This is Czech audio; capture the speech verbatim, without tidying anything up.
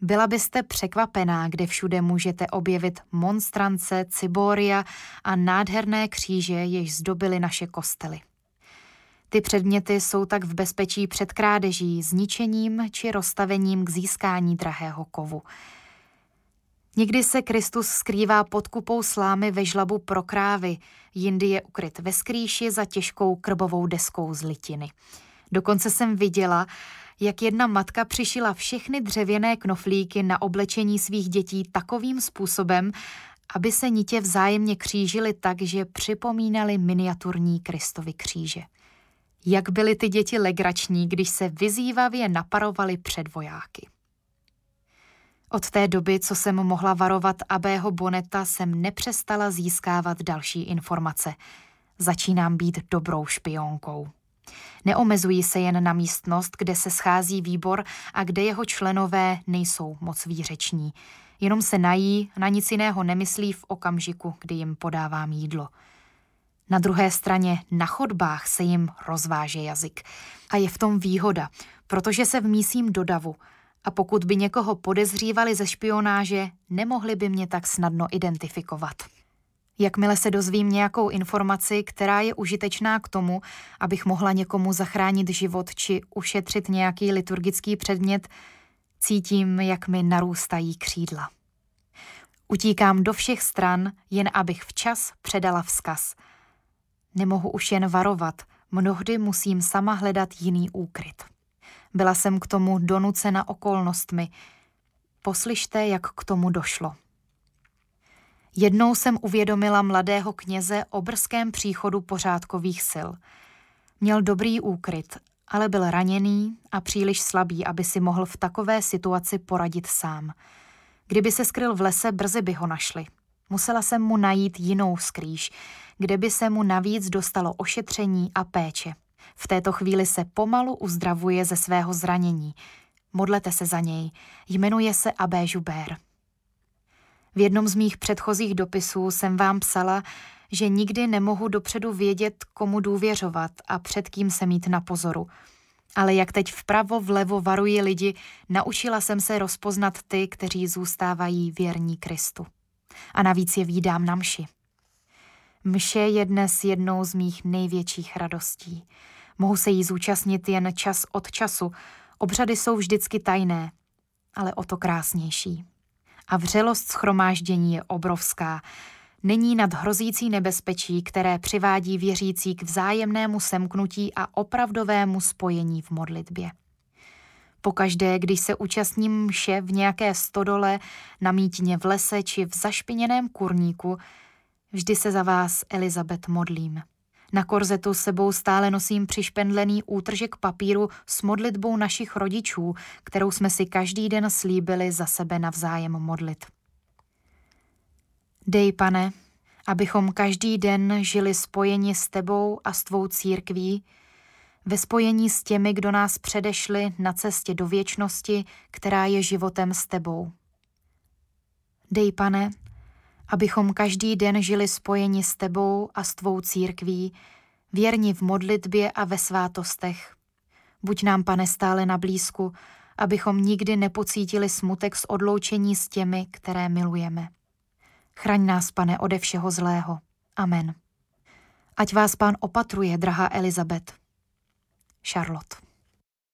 Byla byste překvapená, kde všude můžete objevit monstrance, ciboria a nádherné kříže, jež zdobily naše kostely. Ty předměty jsou tak v bezpečí před krádeží, zničením či rozstavením k získání drahého kovu. Někdy se Kristus skrývá pod kupou slámy ve žlabu pro krávy, jindy je ukryt ve skrýši za těžkou krbovou deskou z litiny. Dokonce jsem viděla, jak jedna matka přišila všechny dřevěné knoflíky na oblečení svých dětí takovým způsobem, aby se nitě vzájemně křížily tak, že připomínaly miniaturní Kristovy kříže. Jak byly ty děti legrační, když se vyzývavě naparovaly před vojáky. Od té doby, co jsem mohla varovat Abého Boneta, jsem nepřestala získávat další informace. Začínám být dobrou špionkou. Neomezují se jen na místnost, kde se schází výbor a kde jeho členové nejsou moc výřeční. Jenom se nají, na nic jiného nemyslí v okamžiku, kdy jim podávám jídlo. Na druhé straně na chodbách se jim rozváže jazyk. A je v tom výhoda, protože se vmísím do davu. A pokud by někoho podezřívali ze špionáže, nemohli by mě tak snadno identifikovat. Jakmile se dozvím nějakou informaci, která je užitečná k tomu, abych mohla někomu zachránit život či ušetřit nějaký liturgický předmět, cítím, jak mi narůstají křídla. Utíkám do všech stran, jen abych včas předala vzkaz. Nemohu už jen varovat, mnohdy musím sama hledat jiný úkryt. Byla jsem k tomu donucena okolnostmi. Poslyšte, jak k tomu došlo. Jednou jsem uvědomila mladého kněze o brzkém příchodu pořádkových sil. Měl dobrý úkryt, ale byl raněný a příliš slabý, aby si mohl v takové situaci poradit sám. Kdyby se skryl v lese, brzy by ho našli. Musela jsem mu najít jinou skrýš, kde by se mu navíc dostalo ošetření a péče. V této chvíli se pomalu uzdravuje ze svého zranění. Modlete se za něj. Jmenuje se Abbé Joubert. V jednom z mých předchozích dopisů jsem vám psala, že nikdy nemohu dopředu vědět, komu důvěřovat a před kým se mít na pozoru. Ale jak teď vpravo vlevo varuji lidi, naučila jsem se rozpoznat ty, kteří zůstávají věrní Kristu. A navíc je vídám na mši. Mše je dnes jednou z mých největších radostí. Mohu se jí zúčastnit jen čas od času. Obřady jsou vždycky tajné, ale o to krásnější. A vřelost shromáždění je obrovská. Není nad hrozící nebezpečí, které přivádí věřící k vzájemnému semknutí a opravdovému spojení v modlitbě. Pokaždé, když se účastním mše v nějaké stodole, na mítině v lese či v zašpiněném kurníku, vždy se za vás, Elizabeth, modlím. Na korzetu sebou stále nosím přišpendlený útržek papíru s modlitbou našich rodičů, kterou jsme si každý den slíbili za sebe navzájem modlit. Dej, Pane, abychom každý den žili spojeni s tebou a s tvou církví, ve spojení s těmi, kdo nás předešli na cestě do věčnosti, která je životem s tebou. Dej, Pane, abychom každý den žili spojeni s tebou a s tvou církví, věrni v modlitbě a ve svátostech. Buď nám, Pane, stále na blízku, abychom nikdy nepocítili smutek z odloučení s těmi, které milujeme. Chraň nás, Pane, ode všeho zlého. Amen. Ať vás Pán opatruje, drahá Elizabeth. Charlotte.